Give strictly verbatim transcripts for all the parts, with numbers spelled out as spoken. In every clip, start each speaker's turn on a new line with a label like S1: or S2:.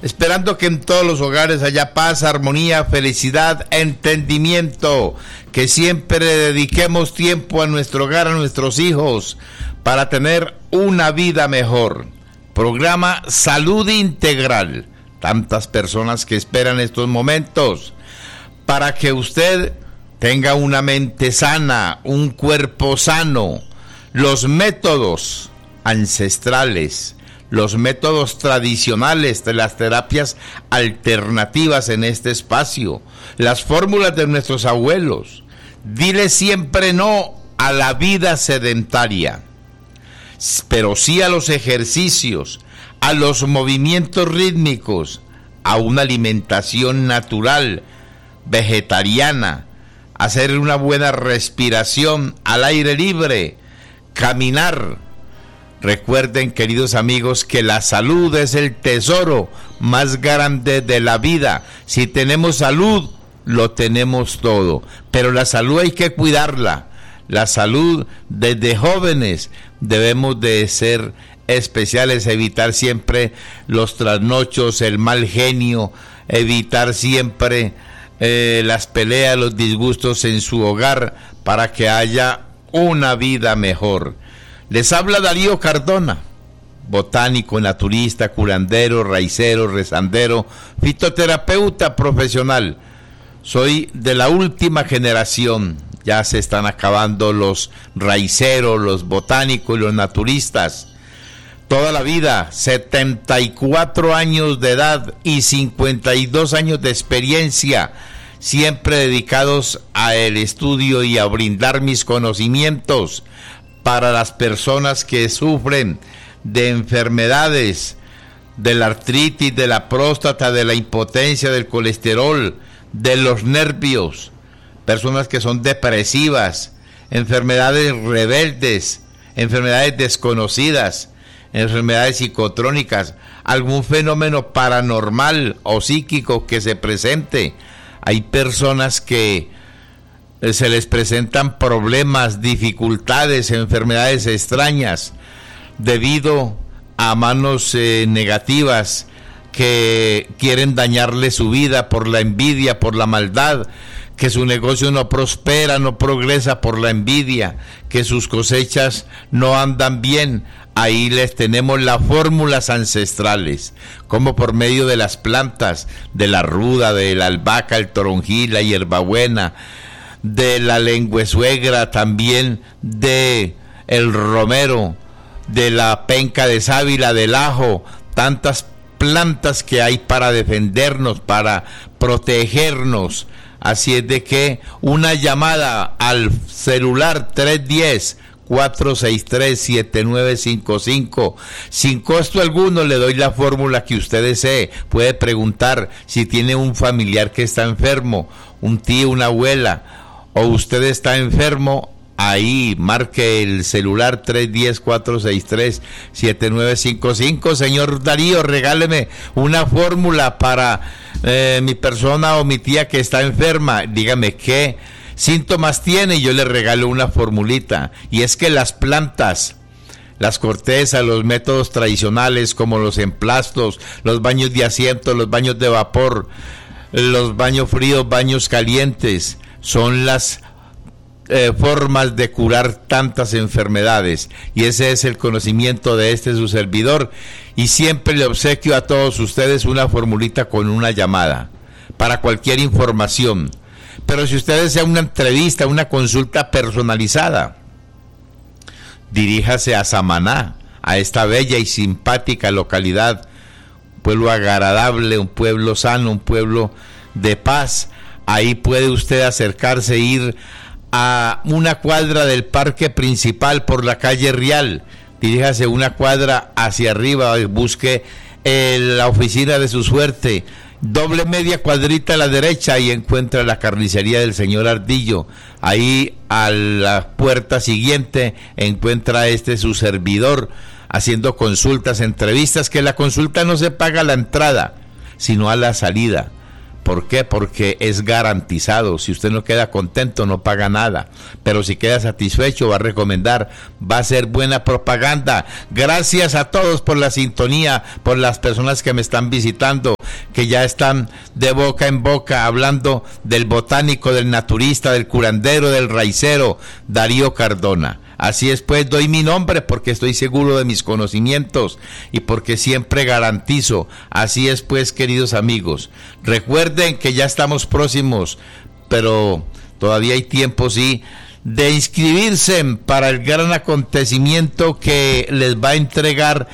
S1: esperando que en todos los hogares haya paz, armonía, felicidad, entendimiento, que siempre dediquemos tiempo a nuestro hogar, a nuestros hijos, para tener una vida mejor. Programa Salud Integral. Tantas personas que esperan estos momentos para que usted tenga una mente sana, un cuerpo sano. Los métodos ancestrales, los métodos tradicionales de las terapias alternativas en este espacio, las fórmulas de nuestros abuelos. Dile siempre no a la vida sedentaria, pero sí a los ejercicios, a los movimientos rítmicos, a una alimentación natural, vegetariana, hacer una buena respiración al aire libre, caminar. Recuerden, queridos amigos, que la salud es el tesoro más grande de la vida. Si tenemos salud, lo tenemos todo, pero la salud hay que cuidarla. La salud, desde jóvenes debemos de ser especiales, evitar siempre los trasnochos, el mal genio, evitar siempre eh, las peleas, los disgustos en su hogar, para que haya una vida mejor. Les habla Darío Cardona, botánico, naturista, curandero, raicero, rezandero, fitoterapeuta profesional. Soy de la última generación. Ya se están acabando los raiceros, los botánicos y los naturistas. Toda la vida, setenta y cuatro años de edad y cincuenta y dos años de experiencia, siempre dedicados al estudio y a brindar mis conocimientos para las personas que sufren de enfermedades, de la artritis, de la próstata, de la impotencia, del colesterol, de los nervios, personas que son depresivas, enfermedades rebeldes, enfermedades desconocidas, enfermedades psicotrónicas, algún fenómeno paranormal o psíquico que se presente. Hay personas que se les presentan problemas, dificultades, enfermedades extrañas debido a manos eh, negativas que quieren dañarle su vida por la envidia, por la maldad, que su negocio no prospera, no progresa por la envidia, que sus cosechas no andan bien. Ahí les tenemos las fórmulas ancestrales, como por medio de las plantas, de la ruda, de la albahaca, el toronjil, la hierbabuena, de la lengüesuegra, también de el romero, de la penca de sábila, del ajo, tantas plantas que hay para defendernos, para protegernos. Así es de que una llamada al celular tres uno cero, cuatro seis tres, siete nueve cinco cinco. Sin costo alguno le doy la fórmula que usted desee. Puede preguntar si tiene un familiar que está enfermo, un tío, una abuela, o usted está enfermo. Ahí marque el celular tres uno cero, cuatro seis tres, siete nueve cinco cinco. Señor Darío, regáleme una fórmula para eh, mi persona o mi tía que está enferma. Dígame qué síntomas tiene y yo le regalo una formulita. Y es que las plantas, las cortezas, los métodos tradicionales como los emplastos, los baños de asiento, los baños de vapor, los baños fríos, baños calientes, son las Eh, formas de curar tantas enfermedades, y ese es el conocimiento de este su servidor, y siempre le obsequio a todos ustedes una formulita con una llamada para cualquier información. Pero si usted desea una entrevista, una consulta personalizada, diríjase a Samaná, a esta bella y simpática localidad, un pueblo agradable, un pueblo sano, un pueblo de paz. Ahí puede usted acercarse e ir a una cuadra del parque principal por la calle Rial. Diríjase una cuadra hacia arriba, busque eh, la oficina de su suerte, doble media cuadrita a la derecha y encuentra la carnicería del señor Ardillo. Ahí a la puerta siguiente encuentra este su servidor haciendo consultas, entrevistas, que la consulta no se paga a la entrada, sino a la salida. ¿Por qué? Porque es garantizado. Si usted no queda contento, no paga nada. Pero si queda satisfecho, va a recomendar, va a ser buena propaganda. Gracias a todos por la sintonía, por las personas que me están visitando. que ya están de boca en boca hablando del botánico, del naturista, del curandero, del raicero, Darío Cardona. Así es, pues doy mi nombre porque estoy seguro de mis conocimientos y porque siempre garantizo. Así es, pues, queridos amigos, recuerden que ya estamos próximos, pero todavía hay tiempo, sí, de inscribirse para el gran acontecimiento que les va a entregar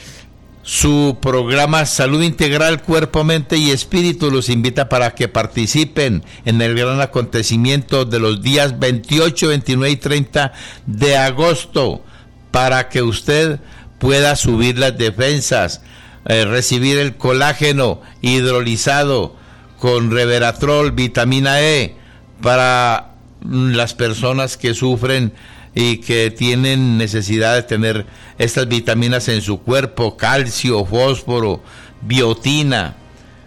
S1: su programa Salud Integral, Cuerpo, Mente y Espíritu. Los invita para que participen en el gran acontecimiento de los días veintiocho, veintinueve y treinta de agosto, para que usted pueda subir las defensas, eh, recibir el colágeno hidrolizado con Reveratrol, vitamina E, para las personas que sufren y que tienen necesidad de tener estas vitaminas en su cuerpo: calcio, fósforo, biotina,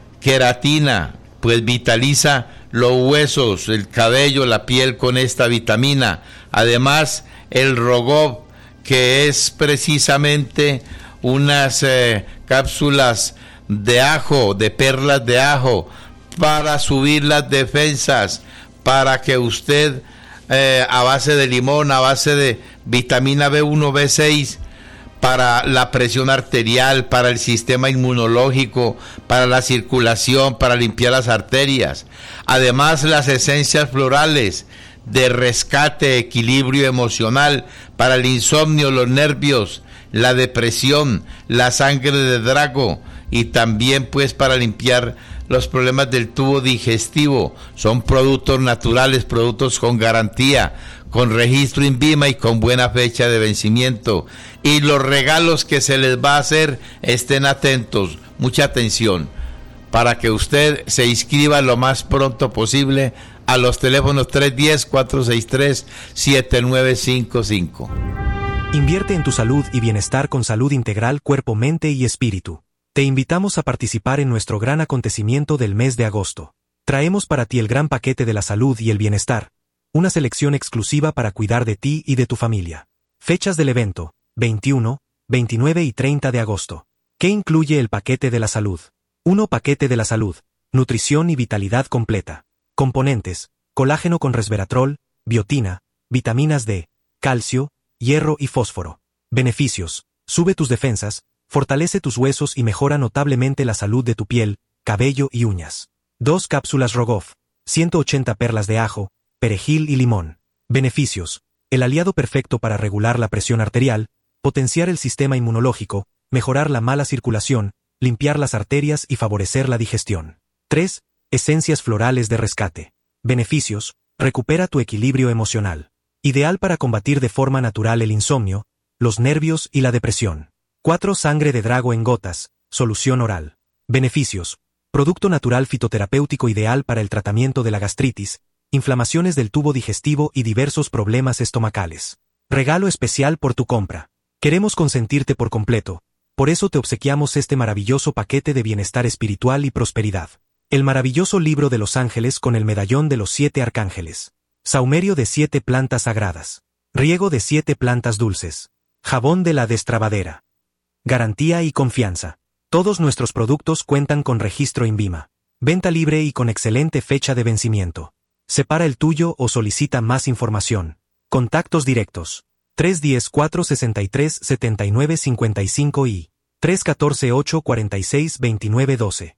S1: queratina, pues vitaliza los huesos, el cabello, la piel con esta vitamina. Además, el Rogob, que es precisamente unas eh, cápsulas de ajo, de perlas de ajo, para subir las defensas, para que usted Eh, a base de limón, a base de vitamina B uno, B seis, para la presión arterial, para el sistema inmunológico, para la circulación, para limpiar las arterias. Además, las esencias florales de rescate, equilibrio emocional, para el insomnio, los nervios, la depresión, la sangre de drago, y también pues para limpiar los problemas del tubo digestivo. Son productos naturales, productos con garantía, con registro INVIMA y con buena fecha de vencimiento. Y los regalos que se les va a hacer, estén atentos, mucha atención, para que usted se inscriba lo más pronto posible a los teléfonos tres uno cero, cuatro seis tres, siete nueve cinco cinco.
S2: Invierte en tu salud y bienestar con Salud Integral, Cuerpo, Mente y Espíritu. Te invitamos a participar en nuestro gran acontecimiento del mes de agosto. Traemos para ti el gran paquete de la salud y el bienestar, una selección exclusiva para cuidar de ti y de tu familia. Fechas del evento: veintiuno, veintinueve y treinta de agosto. ¿Qué incluye el paquete de la salud? uno. Paquete de la salud: nutrición y vitalidad completa. Componentes: colágeno con resveratrol, biotina, vitaminas D, calcio, hierro y fósforo. Beneficios: sube tus defensas, fortalece tus huesos y mejora notablemente la salud de tu piel, cabello y uñas. dos. Cápsulas Rogoff: ciento ochenta perlas de ajo, perejil y limón. Beneficios: el aliado perfecto para regular la presión arterial, potenciar el sistema inmunológico, mejorar la mala circulación, limpiar las arterias y favorecer la digestión. tres. Esencias florales de rescate. Beneficios: recupera tu equilibrio emocional. Ideal para combatir de forma natural el insomnio, los nervios y la depresión. cuatro. Sangre de drago en gotas, solución oral. Beneficios: producto natural fitoterapéutico ideal para el tratamiento de la gastritis, inflamaciones del tubo digestivo y diversos problemas estomacales. Regalo especial por tu compra. Queremos consentirte por completo, por eso te obsequiamos este maravilloso paquete de bienestar espiritual y prosperidad. El maravilloso libro de los ángeles con el medallón de los siete arcángeles. Saumerio de siete plantas sagradas. Riego de siete plantas dulces. Jabón de la destrabadera. Garantía y confianza. Todos nuestros productos cuentan con registro INVIMA. Venta libre y con excelente fecha de vencimiento. Separa el tuyo o solicita más información. Contactos directos: tres uno cero, cuatro seis tres, siete nueve cinco cinco y tres uno cuatro, ocho cuatro seis, dos nueve uno dos.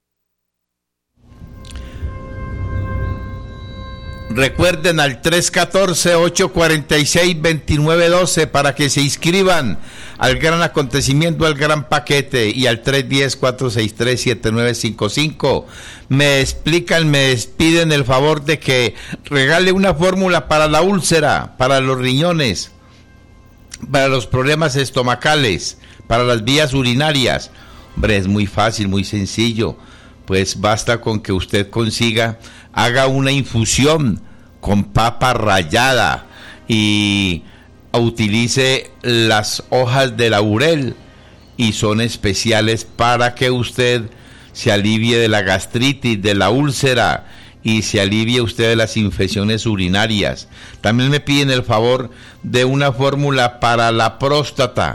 S1: Recuerden al tres uno cuatro, ocho cuatro seis, dos nueve uno dos para que se inscriban al gran acontecimiento, al gran paquete, y al tres uno cero, cuatro seis tres, siete nueve cinco cinco. Me explican, me piden el favor de que regale una fórmula para la úlcera, para los riñones, para los problemas estomacales, para las vías urinarias. Hombre, es muy fácil, muy sencillo. Pues basta con que usted consiga, haga una infusión con papa rallada y utilice las hojas de laurel, y son especiales para que usted se alivie de la gastritis, de la úlcera, y se alivie usted de las infecciones urinarias. También me piden el favor de una fórmula para la próstata,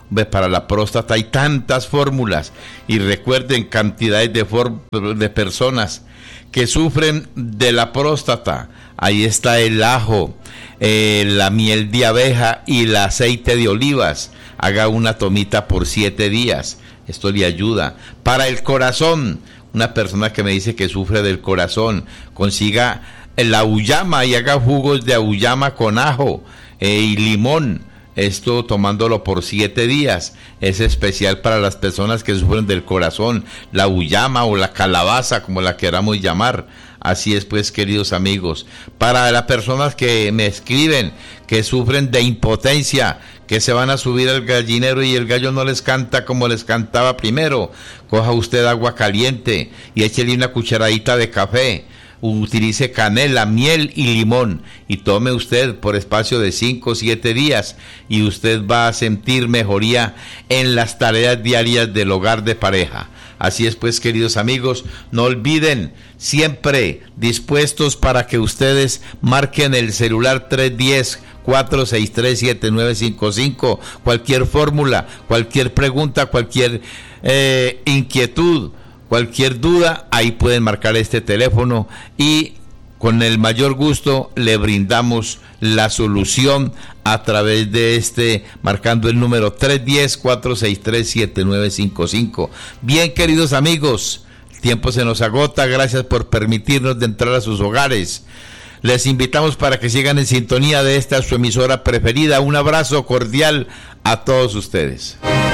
S1: Ve, para la próstata hay tantas fórmulas, y recuerden, cantidades de, for- de personas que sufren de la próstata. Ahí está el ajo, eh, la miel de abeja y el aceite de olivas. Haga una tomita por siete días. Esto le ayuda. Para el corazón, una persona que me dice que sufre del corazón, consiga la auyama y haga jugos de auyama con ajo eh, y limón. Esto tomándolo por siete días. Es especial para las personas que sufren del corazón, la auyama o la calabaza, como la queramos llamar. Así es, pues, queridos amigos. Para las personas que me escriben, que sufren de impotencia, que se van a subir al gallinero y el gallo no les canta como les cantaba primero, coja usted agua caliente y échele una cucharadita de café. Utilice canela, miel y limón y tome usted por espacio de cinco o siete días y usted va a sentir mejoría en las tareas diarias del hogar de pareja. Así es, pues, queridos amigos, no olviden, siempre dispuestos para que ustedes marquen el celular tres uno cero, cuatro seis tres, siete nueve cinco cinco, cualquier fórmula, cualquier pregunta, cualquier eh, inquietud, cualquier duda, ahí pueden marcar este teléfono y con el mayor gusto le brindamos la solución a través de este, marcando el número tres uno cero, cuatro seis tres, siete nueve cinco cinco. Bien, queridos amigos, el tiempo se nos agota, gracias por permitirnos de entrar a sus hogares. Les invitamos para que sigan en sintonía de esta su emisora preferida. Un abrazo cordial a todos ustedes.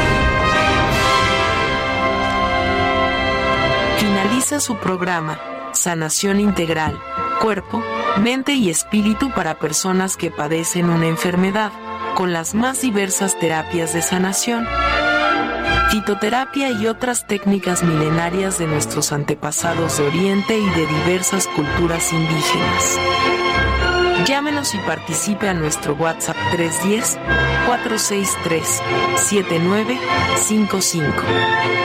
S3: Finaliza su programa, Sanación Integral, Cuerpo, Mente y Espíritu para personas que padecen una enfermedad, con las más diversas terapias de sanación, fitoterapia y otras técnicas milenarias de nuestros antepasados de Oriente y de diversas culturas indígenas. Llámenos y participe a nuestro WhatsApp tres uno cero, cuatro seis tres, siete nueve cinco cinco.